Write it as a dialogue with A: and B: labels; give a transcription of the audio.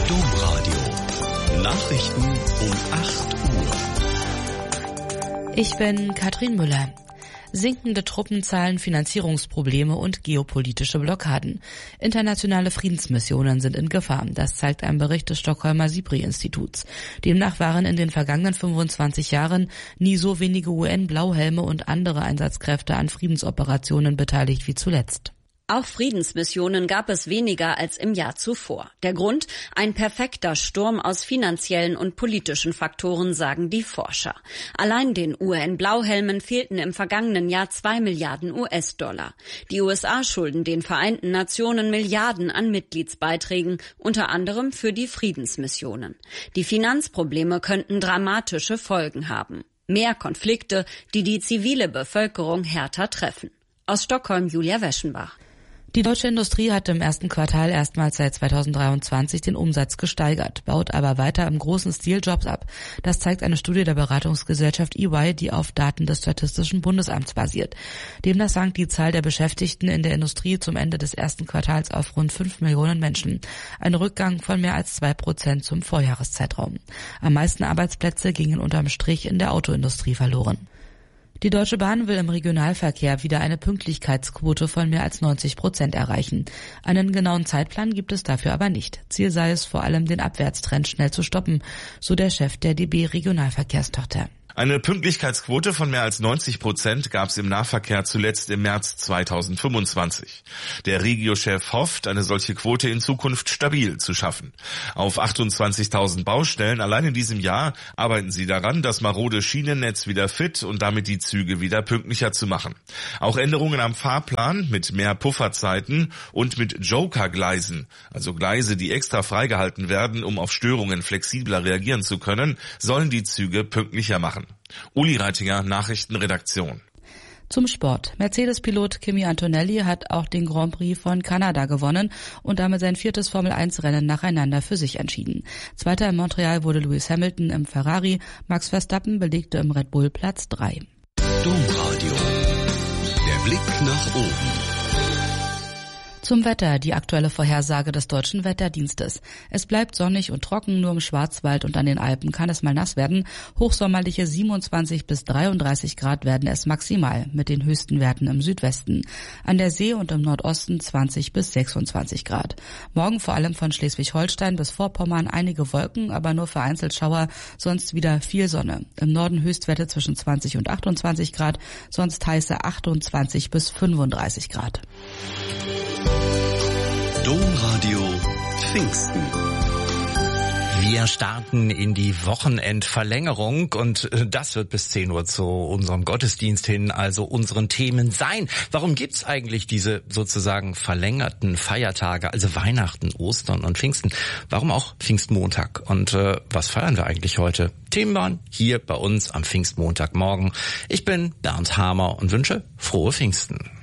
A: Domradio Nachrichten um 8 Uhr.
B: Ich bin Katrin Müller. Sinkende Truppenzahlen, Finanzierungsprobleme und geopolitische Blockaden. Internationale Friedensmissionen sind in Gefahr. Das zeigt ein Bericht des Stockholmer SIPRI-Instituts. Demnach waren in den vergangenen 25 Jahren nie so wenige UN-Blauhelme und andere Einsatzkräfte an Friedensoperationen beteiligt wie zuletzt.
C: Auch Friedensmissionen gab es weniger als im Jahr zuvor. Der Grund? Ein perfekter Sturm aus finanziellen und politischen Faktoren, sagen die Forscher. Allein den UN-Blauhelmen fehlten im vergangenen Jahr 2 Milliarden US-Dollar. Die USA schulden den Vereinten Nationen Milliarden an Mitgliedsbeiträgen, unter anderem für die Friedensmissionen. Die Finanzprobleme könnten dramatische Folgen haben. Mehr Konflikte, die die zivile Bevölkerung härter treffen. Aus Stockholm, Julia Weschenbach.
B: Die deutsche Industrie hat im ersten Quartal erstmals seit 2023 den Umsatz gesteigert, baut aber weiter im großen Stil Jobs ab. Das zeigt eine Studie der Beratungsgesellschaft EY, die auf Daten des Statistischen Bundesamts basiert. Demnach sank die Zahl der Beschäftigten in der Industrie zum Ende des ersten Quartals auf rund 5 Millionen Menschen. Ein Rückgang von mehr als 2% zum Vorjahreszeitraum. Am meisten Arbeitsplätze gingen unterm Strich in der Autoindustrie verloren. Die Deutsche Bahn will im Regionalverkehr wieder eine Pünktlichkeitsquote von mehr als 90% erreichen. Einen genauen Zeitplan gibt es dafür aber nicht. Ziel sei es vor allem, den Abwärtstrend schnell zu stoppen, so der Chef der DB Regionalverkehrstochter.
D: Eine Pünktlichkeitsquote von mehr als 90% gab es im Nahverkehr zuletzt im März 2025. Der Regio-Chef hofft, eine solche Quote in Zukunft stabil zu schaffen. Auf 28.000 Baustellen allein in diesem Jahr arbeiten sie daran, das marode Schienennetz wieder fit und damit die Züge wieder pünktlicher zu machen. Auch Änderungen am Fahrplan mit mehr Pufferzeiten und mit Joker-Gleisen, also Gleise, die extra freigehalten werden, um auf Störungen flexibler reagieren zu können, sollen die Züge pünktlicher machen. Uli Reitinger, Nachrichtenredaktion.
B: Zum Sport. Mercedes-Pilot Kimi Antonelli hat auch den Grand Prix von Kanada gewonnen und damit sein 4. Formel-1-Rennen nacheinander für sich entschieden. Zweiter in Montreal wurde Lewis Hamilton im Ferrari, Max Verstappen belegte im Red Bull Platz 3.
A: Domradio. Der Blick nach oben.
B: Zum Wetter, die aktuelle Vorhersage des Deutschen Wetterdienstes. Es bleibt sonnig und trocken, nur im Schwarzwald und an den Alpen kann es mal nass werden. Hochsommerliche 27 bis 33 Grad werden es maximal, mit den höchsten Werten im Südwesten. An der See und im Nordosten 20 bis 26 Grad. Morgen vor allem von Schleswig-Holstein bis Vorpommern einige Wolken, aber nur vereinzelt Schauer, sonst wieder viel Sonne. Im Norden Höchstwerte zwischen 20 und 28 Grad, sonst heiße 28 bis 35 Grad.
A: Domradio Pfingsten.
E: Wir starten in die Wochenendverlängerung und das wird bis 10 Uhr zu unserem Gottesdienst hin, also unseren Themen sein. Warum gibt's eigentlich diese sozusagen verlängerten Feiertage, also Weihnachten, Ostern und Pfingsten? Warum auch Pfingstmontag? Und was feiern wir eigentlich heute? Themen waren hier bei uns am Pfingstmontagmorgen. Ich bin Bernd Hamer und wünsche frohe Pfingsten.